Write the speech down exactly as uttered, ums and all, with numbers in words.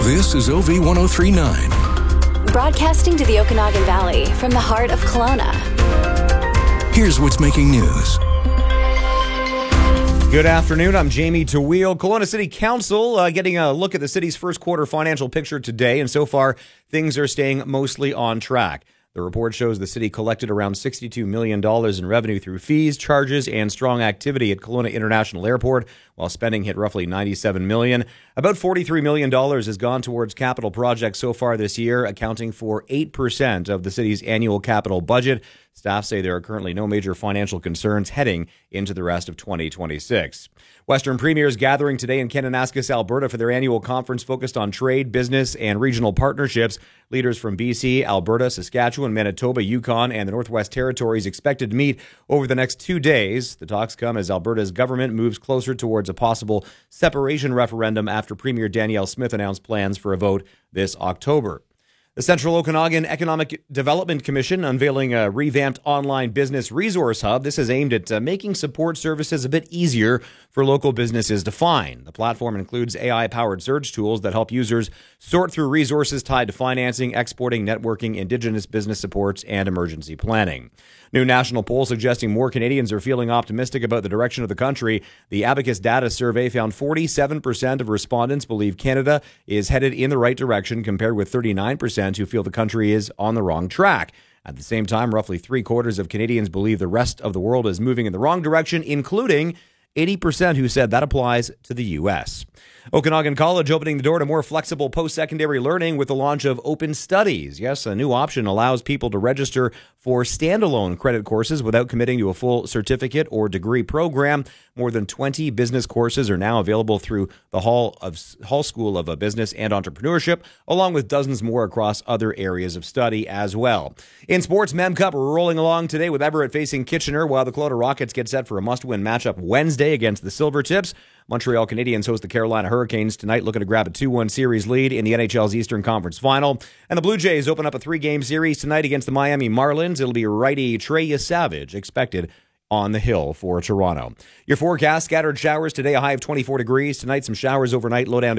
This is O V ten thirty-nine. Broadcasting to the Okanagan Valley from the heart of Kelowna. Here's what's making news. Good afternoon. I'm Jamie Tawil. Kelowna City Council uh, getting a look at the city's first quarter financial picture today, and so far things are staying mostly on track. The report shows the city collected around sixty-two million dollars in revenue through fees, charges, and strong activity at Kelowna International Airport, while spending hit roughly ninety-seven million dollars. About forty-three million dollars has gone towards capital projects so far this year, accounting for eight percent of the city's annual capital budget. Staff say there are currently no major financial concerns heading into the rest of twenty twenty-six. Western Premiers gathering today in Kananaskis, Alberta for their annual conference focused on trade, business, and regional partnerships. Leaders from B C, Alberta, Saskatchewan, Manitoba, Yukon, and the Northwest Territories expected to meet over the next two days. The talks come as Alberta's government moves closer towards a possible separation referendum after Premier Danielle Smith announced plans for a vote this October. The Central Okanagan Economic Development Commission unveiling a revamped online business resource hub. This is aimed at uh, making support services a bit easier for local businesses to find. The platform includes A I-powered search tools that help users sort through resources tied to financing, exporting, networking, Indigenous business supports, and emergency planning. New national poll suggesting more Canadians are feeling optimistic about the direction of the country. The Abacus Data Survey found forty-seven percent of respondents believe Canada is headed in the right direction, compared with thirty-nine percent who feel the country is on the wrong track. At the same time, roughly three quarters of Canadians believe the rest of the world is moving in the wrong direction, including eighty percent who said that applies to the U S. Okanagan College opening the door to more flexible post-secondary learning with the launch of Open Studies. Yes, a new option allows people to register for standalone credit courses without committing to a full certificate or degree program. More than twenty business courses are now available through the Hall of Hall School of Business and Entrepreneurship, along with dozens more across other areas of study as well. In sports, Mem Cup rolling along today with Everett facing Kitchener, while the Kelowna Rockets get set for a must-win matchup Wednesday against the Silvertips. Montreal Canadiens host the Carolina Hurricanes tonight, looking to grab a two one series lead in the N H L's Eastern Conference Final. And the Blue Jays open up a three-game series tonight against the Miami Marlins. It'll be righty Trey Savage expected on the hill for Toronto. Your forecast: scattered showers today, a high of twenty-four degrees. Tonight, some showers overnight, low down to